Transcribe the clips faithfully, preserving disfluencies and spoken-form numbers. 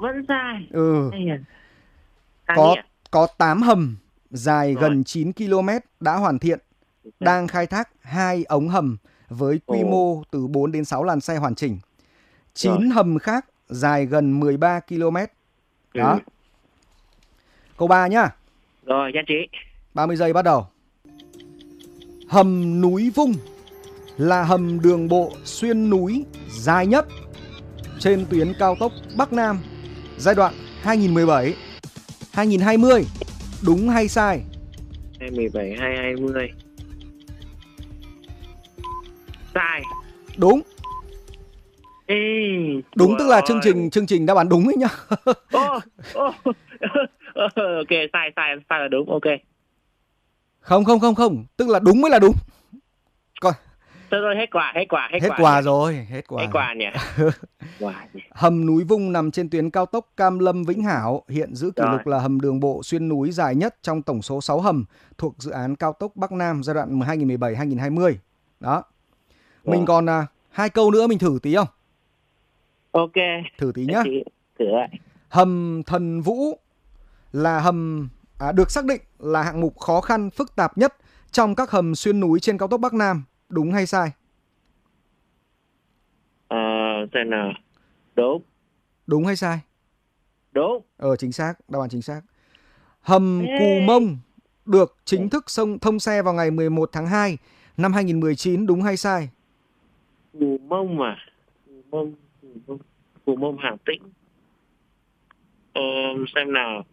Vẫn dài. Ừ. Ây da. Tàng Có nghĩa. có tám hầm dài Rồi. gần chín ki lô mét đã hoàn thiện, đang khai thác hai ống hầm với quy Ồ. mô từ bốn đến sáu làn xe hoàn chỉnh. Rồi. chín hầm khác dài gần mười ba ki lô mét. Đó. Ừ. Câu ba nhá. Rồi, nhất trí. ba mươi giây bắt đầu. Hầm núi Vung là hầm đường bộ xuyên núi dài nhất trên tuyến cao tốc Bắc Nam giai đoạn hai nghìn mười bảy đến hai nghìn hai mươi. Đúng hay sai? hai mười bảy, hai hai mươi. Sai. Đúng. Ê, Đúng tức là ơi. chương trình chương trình đáp án đúng ấy nhá. Ô, ô. Ok, sai, sai, sai là đúng, ok. Không không không không, tức là đúng mới là đúng. Coi. Thôi rồi, hết quả, hết quả, hết, Hết quả, quả nhỉ? rồi, hết quả. Hết quả nhỉ? Quả nhỉ? Hầm núi Vung nằm trên tuyến cao tốc Cam Lâm Vĩnh Hảo, hiện giữ kỷ Rồi. lục là hầm đường bộ xuyên núi dài nhất trong tổng số sáu hầm thuộc dự án cao tốc Bắc Nam giai đoạn hai nghìn mười bảy đến hai nghìn hai mươi. Đó. Rồi. Mình còn à, hai câu nữa mình thử tí không? Ok. Thử tí nhá. Thử lại. Hầm Thần Vũ là hầm à, được xác định là hạng mục khó khăn phức tạp nhất trong các hầm xuyên núi trên cao tốc Bắc Nam. Đúng hay sai? Ờ, xem nào. Đúng. Đúng hay sai? Đúng. Ờ, chính xác, đáp án chính xác. Hầm Ê. Cù Mông được chính thức sông thông xe vào ngày mười một tháng hai năm hai nghìn mười chín. Đúng hay sai? Cù Mông à? Cù Mông, Cù Mông, Cù Mông Hà Tĩnh. Ờ, xem nào.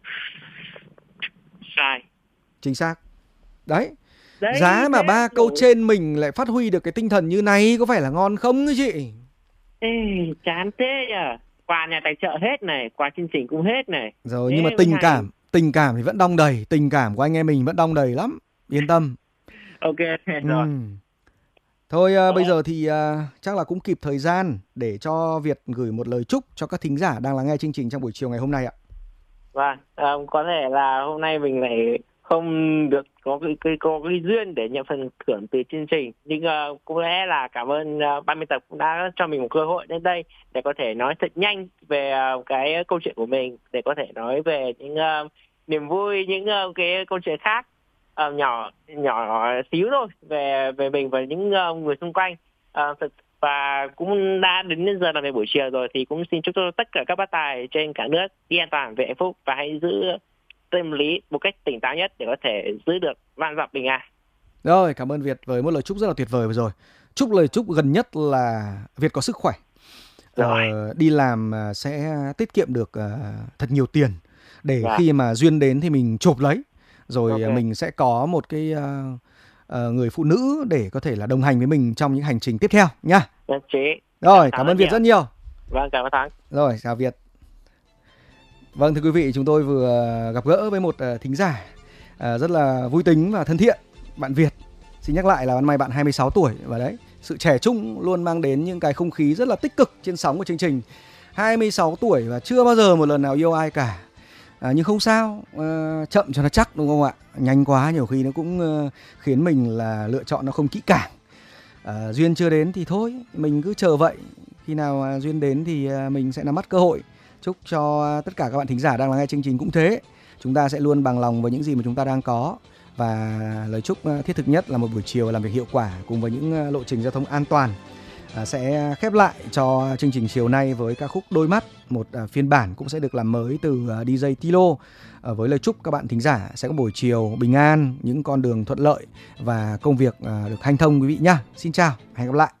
Sai. Chính xác. Đấy. Đấy, Giá mà thế ba rồi. câu trên mình lại phát huy được cái tinh thần như này có phải là ngon không chứ chị? Ê, chán thế nhờ. Quà nhà tài trợ hết này, quà chương trình cũng hết này. Rồi, Thế nhưng mà mới tình hay. cảm, tình cảm thì vẫn đong đầy, tình cảm của anh em mình vẫn đong đầy lắm, yên tâm. Ok, rồi. Ừ. Thôi à, bây giờ thì à, chắc là cũng kịp thời gian để cho Việt gửi một lời chúc cho các thính giả đang lắng nghe chương trình trong buổi chiều ngày hôm nay ạ. Vâng, à, có thể là hôm nay mình lại không được có cái, cái, có cái duyên để nhận phần thưởng từ chương trình, nhưng uh, có lẽ là cảm ơn uh, ban biên tập cũng đã cho mình một cơ hội đến đây để có thể nói thật nhanh về uh, cái câu chuyện của mình, để có thể nói về những uh, niềm vui, những uh, cái câu chuyện khác uh, nhỏ nhỏ xíu thôi về về mình và những uh, người xung quanh. Uh, và cũng đã đến giờ làm về buổi chiều rồi thì cũng xin chúc cho tất cả các bác tài trên cả nước đi an toàn về hạnh phúc và hãy giữ tâm lý một cách tỉnh táo nhất để có thể giữ được vạn dặm bình an. Rồi, cảm ơn Việt với một lời chúc rất là tuyệt vời vừa rồi. Chúc lời chúc gần nhất là Việt có sức khỏe, Rồi. ờ, đi làm sẽ tiết kiệm được uh, thật nhiều tiền để Dạ. khi mà duyên đến thì mình chộp lấy, rồi Ok. mình sẽ có một cái uh, uh, người phụ nữ để có thể là đồng hành với mình trong những hành trình tiếp theo nhá. Nhất trí. Rồi, cảm ơn Việt rất nhiều. Vâng, cảm ơn Thắng. Rồi, chào Việt. Vâng, thưa quý vị, chúng tôi vừa gặp gỡ với một uh, thính giả uh, rất là vui tính và thân thiện, bạn Việt. Xin nhắc lại là năm nay bạn hai mươi sáu tuổi và đấy, sự trẻ trung luôn mang đến những cái không khí rất là tích cực trên sóng của chương trình. hai mươi sáu tuổi và chưa bao giờ một lần nào yêu ai cả. À, nhưng không sao, uh, chậm cho nó chắc đúng không ạ? Nhanh quá nhiều khi nó cũng uh, khiến mình là lựa chọn nó không kỹ càng. Uh, duyên chưa đến thì thôi, mình cứ chờ vậy. Khi nào uh, duyên đến thì uh, mình sẽ nắm bắt cơ hội. Chúc cho tất cả các bạn thính giả đang lắng nghe chương trình cũng thế. Chúng ta sẽ luôn bằng lòng với những gì mà chúng ta đang có. Và lời chúc thiết thực nhất là một buổi chiều làm việc hiệu quả cùng với những lộ trình giao thông an toàn. À, sẽ khép lại cho chương trình chiều nay với ca khúc Đôi Mắt, một à, phiên bản cũng sẽ được làm mới từ à, đi giây Tilo, à, với lời chúc các bạn thính giả sẽ có buổi chiều bình an, những con đường thuận lợi và công việc à, được hanh thông quý vị nhá. Xin chào, hẹn gặp lại.